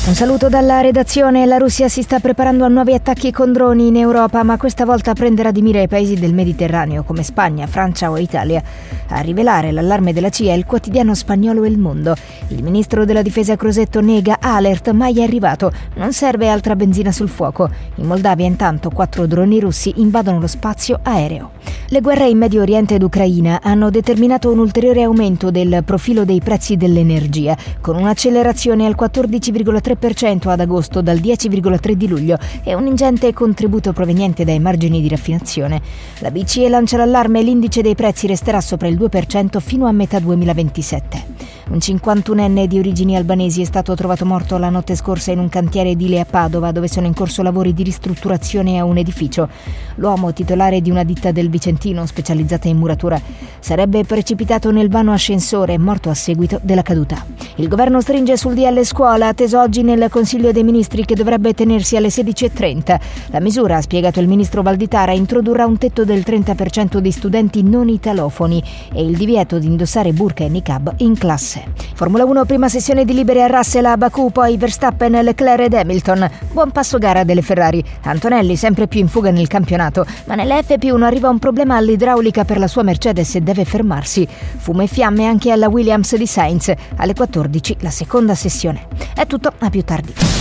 Un saluto dalla redazione. La Russia si sta preparando a nuovi attacchi con droni in Europa, ma questa volta prenderà di mira i paesi del Mediterraneo come Spagna, Francia o Italia. A rivelare l'allarme della CIA è il quotidiano spagnolo El Mundo. Il ministro della difesa Crosetto nega alert mai è arrivato. Non serve altra benzina sul fuoco. In Moldavia intanto 4 droni russi invadono lo spazio aereo. Le guerre in Medio Oriente ed Ucraina hanno determinato un ulteriore aumento del profilo dei prezzi dell'energia, con un'accelerazione al 14,3% ad agosto dal 10,3% di luglio e un ingente contributo proveniente dai margini di raffinazione. La BCE lancia l'allarme e l'indice dei prezzi resterà sopra il 2% fino a metà 2027. Un 51enne di origini albanesi è stato trovato morto la notte scorsa in un cantiere edile a Padova, dove sono in corso lavori di ristrutturazione a un edificio. L'uomo, titolare di una ditta del Vicentino specializzata in muratura, sarebbe precipitato nel vano ascensore, morto a seguito della caduta. Il governo stringe sul DL Scuola, atteso oggi nel Consiglio dei Ministri, che dovrebbe tenersi alle 16:30. La misura, ha spiegato il ministro Valditara, introdurrà un tetto del 30% di studenti non italofoni e il divieto di indossare burqa e niqab in classe. Formula 1, prima sessione di libere a Russell a Baku, poi Verstappen, Leclerc ed Hamilton. Buon passo gara delle Ferrari. Antonelli sempre più in fuga nel campionato, ma nell'FP1 arriva un problema all'idraulica per la sua Mercedes e deve fermarsi. Fumo e fiamme anche alla Williams di Sainz. Alle 14 la seconda sessione. È tutto, a più tardi.